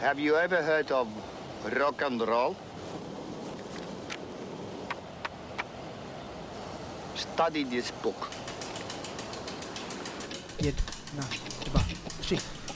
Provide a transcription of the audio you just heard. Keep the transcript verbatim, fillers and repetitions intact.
Have you ever heard of rock and roll? Study this book. Jedna, dva, tři.